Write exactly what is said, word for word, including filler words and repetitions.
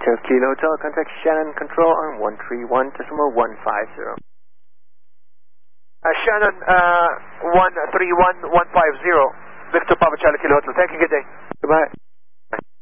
Victor Kilo Hotel, contact Shannon Control on one three one decimal one five zero. Uh, Shannon, uh, one three one one five zero. Victor Papa Charlie Kilo Hotel. Thank you, good day. Goodbye.